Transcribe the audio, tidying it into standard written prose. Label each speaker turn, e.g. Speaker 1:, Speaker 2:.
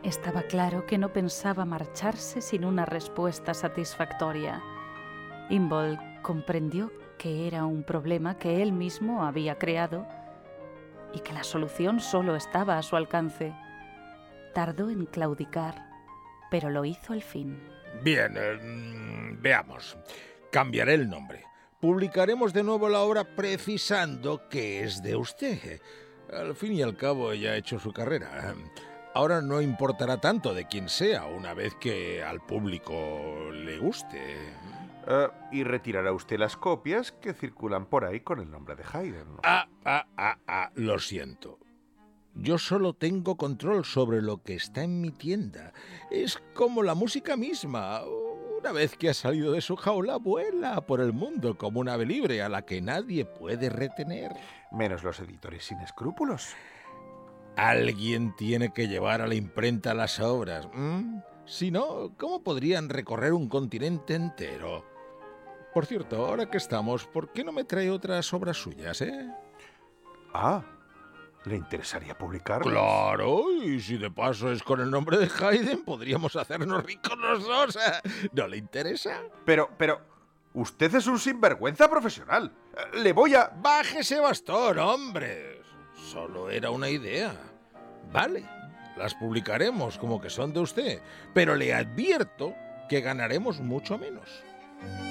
Speaker 1: Estaba claro que no pensaba marcharse sin una respuesta satisfactoria. Imbold comprendió que era un problema que él mismo había creado y que la solución solo estaba a su alcance. Tardó en claudicar, pero lo hizo al fin.
Speaker 2: Bien, veamos. Cambiaré el nombre. Publicaremos de nuevo la obra precisando que es de usted. Al fin y al cabo ella ha hecho su carrera. Ahora no importará tanto de quién sea, una vez que al público le guste.
Speaker 3: Y retirará usted las copias que circulan por ahí con el nombre de Haydn.
Speaker 2: Lo siento. Yo solo tengo control sobre lo que está en mi tienda. Es como la música misma. Una vez que ha salido de su jaula, vuela por el mundo como un ave libre a la que nadie puede retener.
Speaker 3: Menos los editores sin escrúpulos.
Speaker 2: Alguien tiene que llevar a la imprenta las obras. Si no, ¿cómo podrían recorrer un continente entero? Por cierto, ahora que estamos, ¿por qué no me trae otras obras suyas,
Speaker 3: ¿Le interesaría publicarlas?
Speaker 2: Claro, y si de paso es con el nombre de Haydn, podríamos hacernos ricos los dos. ¿No le interesa?
Speaker 3: Pero, usted es un sinvergüenza profesional. Le voy a...
Speaker 2: ¡Baje ese bastón, hombre! Solo era una idea. Vale, las publicaremos como que son de usted, pero le advierto que ganaremos mucho menos.